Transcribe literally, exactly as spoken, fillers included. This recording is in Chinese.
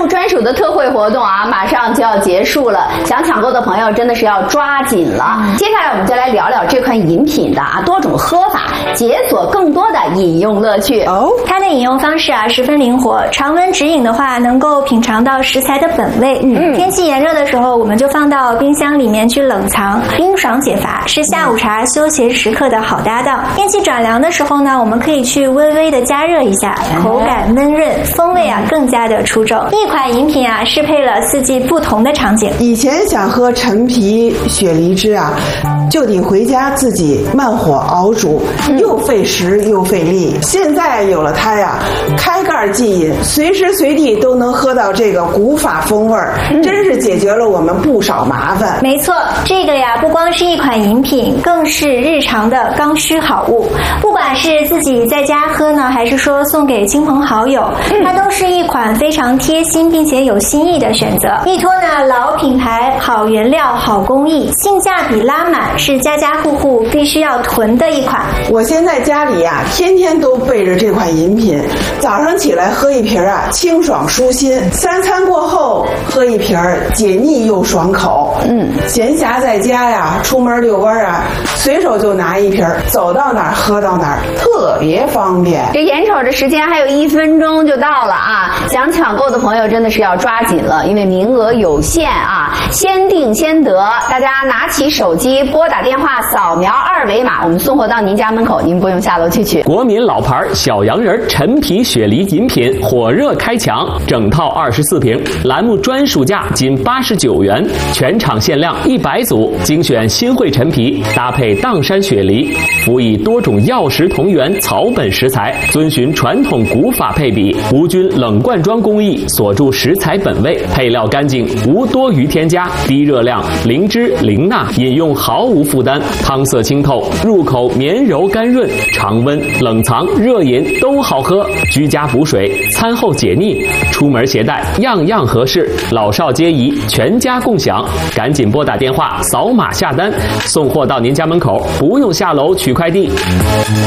目专属的特惠活动啊，马上就要结束了，想抢购的朋友真的是要抓紧了。嗯、接下来我们就来聊聊这款饮品的啊多种喝法，解锁更多的饮用乐趣。 哦， 它的饮用方式啊十分灵活，常温直饮的话能够品尝到食材的本味。嗯，天气炎热的时候，我们就放到冰箱里面去冷藏，冰爽解乏，是下午茶休闲时刻的好搭档。天气转凉的时候呢，我们可以去微微的加热一下，口感闷润，风味啊更加的出众。一款饮品啊适配了四季不同的场景。 以前想喝陈皮雪梨汁啊，就得回家自己慢火熬煮，又费时又费力。现在有了它呀，开盖即饮，随时随地都能喝到这个古法风味儿，真是解决了我们不少麻烦。 没错，这个呀不光是一款饮品，更是日常的刚需好物。不管是自己在家喝呢，还是说送给亲朋好友，它都是一款非常贴心并且有新意的选择。依托呢老品牌、好原料、好工艺，性价比拉满，是家家户户必须要囤的一款。 我现在家里呀、啊，天天都备着这款饮品，早上起来喝一瓶啊，清爽舒心；三餐过后喝一瓶，解腻又爽口。嗯，闲暇在家呀，出门遛弯啊，随手就拿一瓶，走到哪儿喝到哪儿，特别方便。 这眼瞅着时间还有一分钟就到了啊，想抢购的朋友真的是要抓紧了，因为名额有限啊，先订先得。大家拿起手机拨打电话，扫描二维码，我们送货到您家门口，您不用下楼去取。 国民老牌小洋人陈皮雪梨饮品火热开抢，整套二十四瓶，栏目专属价仅八十九元，全场限量一百组，精选新会陈皮，搭配砀山雪梨，辅以多种药食同源草本食材，遵循传统古法配比，无菌冷灌装工艺，锁住食材本味，配料干净，无多余添加，低热量，零脂零钠，饮用毫无负担，汤色清透，入口绵柔甘润，常温冷藏热饮都好喝，居家补水，餐后解腻，出门携带样样合适，老少皆宜，全家共享。赶紧拨打电话，扫码下单，送货到您家门口，不用下楼取快递。